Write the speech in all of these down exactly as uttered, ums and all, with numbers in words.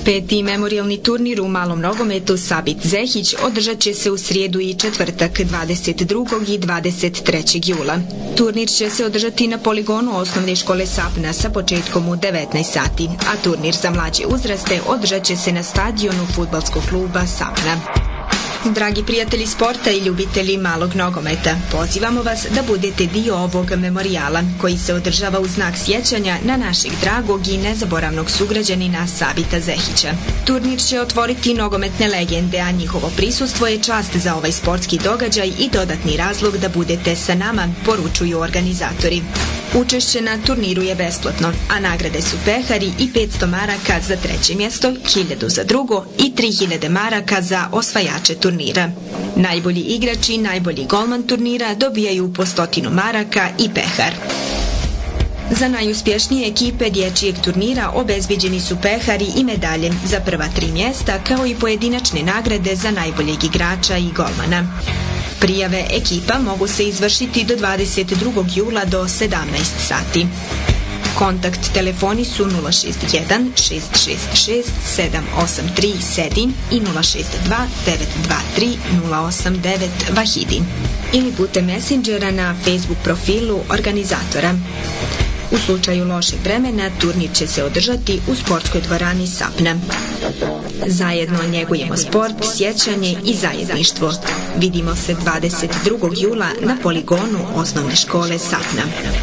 Peti memorijalni turnir u malom nogometu Sabit Zehić održat će se u srijedu i četvrtak dvadeset drugog i dvadeset trećeg jula. Turnir će se održati na poligonu osnovne škole Sapna sa početkom u devetnaest sati, a turnir za mlađe uzraste održat će se na stadionu fudbalskog kluba Sapna. Dragi prijatelji sporta i ljubitelji malog nogometa, pozivamo vas da budete dio ovog memorijala koji se održava u znak sjećanja na našeg dragog i nezaboravnog sugrađanina Sabita Zehića. Turnir će otvoriti nogometne legende, a njihovo prisustvo je čast za ovaj sportski događaj i dodatni razlog da budete sa nama, poručuju organizatori. Učešće na turniru je besplatno, a nagrade su pehari i petsto maraka za treće mjesto, hiljadu za drugo i tri hiljade maraka za osvajače turnira. Najbolji igrač i najbolji golman turnira dobijaju po stotinu maraka i pehar. Za najuspješnije ekipe dječjeg turnira obezbeđeni su pehari i medalje za prva tri mjesta, kao i pojedinačne nagrade za najboljeg igrača i golmana. Prijave ekipa mogu se izvršiti do dvadeset drugog jula do sedamnaest sati. Kontakt telefoni su nula šest jedan šest šest šest sedam osam tri Sedin i nula šest dva devet dva tri nula osam devet Vahidin ili putem Messengera na Facebook profilu organizatora. U slučaju lošeg vremena turnir će se održati u sportskoj dvorani Sapna. Zajedno njegujemo sport, sjećanje i zajedništvo. Vidimo se dvadeset drugog jula na poligonu osnovne škole Sapna.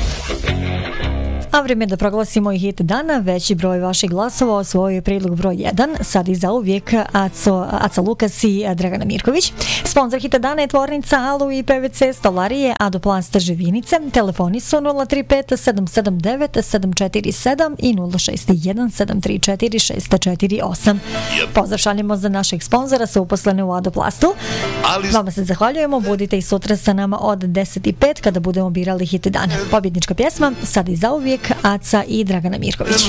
A vrijeme da proglasimo i hit dana. Veći broj vaših glasova osvojio prilog broj jedan, sad i zauvijek Aco, Aca Lukas i Dragana Mirković. Sponzor hita dana je tvornica Alu i P V C stolarije Adoplast Živinice. Telefoni su nula tri pet sedam sedam devet sedam četiri sedam i nula šest jedan sedam tri četiri šest četiri osam. Pozdrav šaljemo za našeg sponzora sa uposlene u Adoplastu. Ali... Vama se zahvaljujemo, budite i sutra sa nama od deset i pet kada budemo birali hit dana. Pobjednička pjesma, sad i zauvijek, Aca i Dragana Mirković.